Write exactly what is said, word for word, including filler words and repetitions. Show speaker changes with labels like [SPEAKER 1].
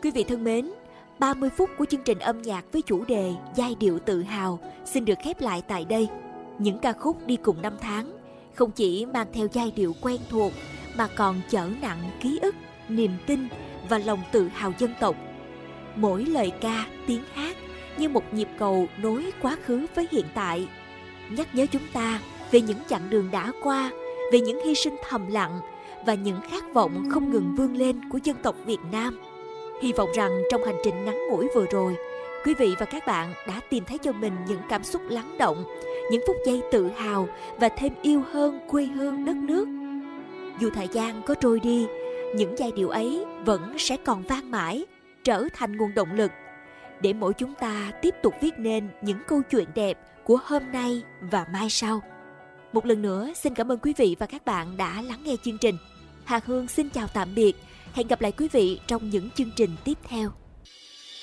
[SPEAKER 1] Quý vị thân mến, ba mươi phút của chương trình âm nhạc với chủ đề Giai điệu tự hào xin được khép lại tại đây. Những ca khúc đi cùng năm tháng không chỉ mang theo giai điệu quen thuộc mà còn chở nặng ký ức, niềm tin và lòng tự hào dân tộc. Mỗi lời ca, tiếng hát như một nhịp cầu nối quá khứ với hiện tại, nhắc nhớ chúng ta về những chặng đường đã qua, về những hy sinh thầm lặng và những khát vọng không ngừng vươn lên của dân tộc Việt Nam. Hy vọng rằng trong hành trình ngắn ngủi vừa rồi, quý vị và các bạn đã tìm thấy cho mình những cảm xúc lắng động, những phút giây tự hào và thêm yêu hơn quê hương đất nước. Dù thời gian có trôi đi, những giai điệu ấy vẫn sẽ còn vang mãi, trở thành nguồn động lực để mỗi chúng ta tiếp tục viết nên những câu chuyện đẹp của hôm nay và mai sau. Một lần nữa xin cảm ơn quý vị và các bạn đã lắng nghe chương trình. Hà Hương xin chào tạm biệt. Hẹn gặp lại quý vị trong những chương trình tiếp theo.